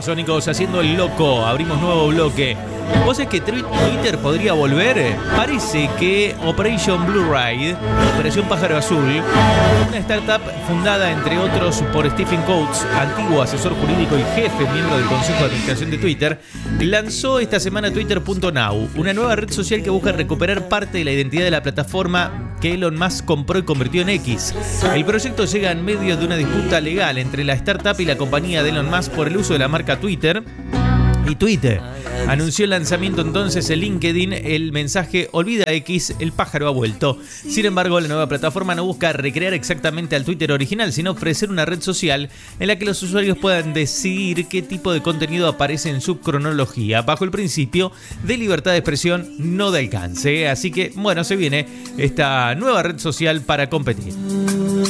Babasónicos haciendo el loco. Abrimos nuevo bloque. ¿Vos sabés que Twitter podría volver? Parece que Operation Blue Ride, Operación Pájaro Azul, una startup fundada entre otros por Stephen Coates, antiguo asesor jurídico y jefe miembro del Consejo de Administración de Twitter, lanzó esta semana Twitter.now, una nueva red social que busca recuperar parte de la identidad de la plataforma que Elon Musk compró y convirtió en X. El proyecto llega en medio de una disputa legal entre la startup y la compañía de Elon Musk por el uso de la marca Twitter. Y Twitter anunció el lanzamiento entonces en LinkedIn el mensaje "Olvida X, el pájaro ha vuelto". Sin embargo, la nueva plataforma no busca recrear exactamente al Twitter original, sino ofrecer una red social en la que los usuarios puedan decidir qué tipo de contenido aparece en su cronología, bajo el principio de libertad de expresión, no de alcance. Así que, bueno, se viene esta nueva red social para competir.